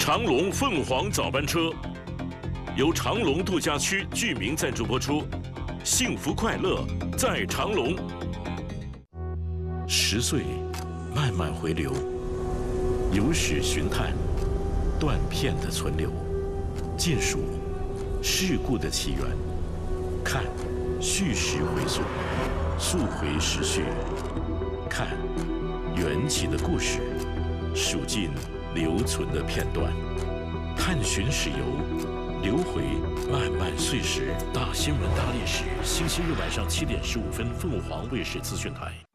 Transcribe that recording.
长隆凤凰早班车由长隆度假区居民赞助播出，幸福快乐在长隆。10岁慢慢回流，有史寻探，断片的存留，尽数事故的起源，看叙事回溯，溯回时序，看缘起的故事，数尽留存的片段，探寻史游，留回漫漫岁时。大新闻大历史，星期日晚上7点15分，凤凰卫视资讯台。